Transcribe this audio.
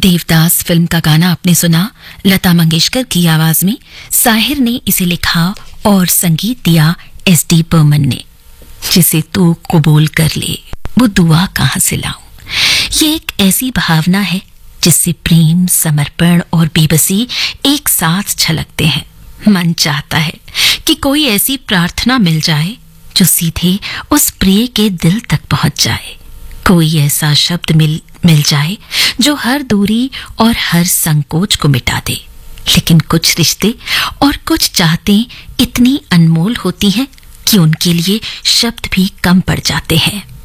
Devdas film का गाना आपने सुना लता मंगेशकर की आवाज में। साहिर ने इसे लिखा और संगीत दिया एस.डी. बर्मन ने। जिसे तू कबूल कर ले वो दुआ कहां से लाऊं। ये एक ऐसी भावना है जिससे प्रेम, समर्पण और बेबसी एक साथ छलकते हैं। मन चाहता है कि कोई ऐसी प्रार्थना मिल जाए जो सीधे उस प्रिय के दिल तक पहुंच जाए। कोई ऐसा शब्द मिल जाए जो हर दूरी और हर संकोच को मिटा दे। लेकिन कुछ रिश्ते और कुछ चाहतें इतनी अनमोल होती हैं कि उनके लिए शब्द भी कम पड़ जाते हैं।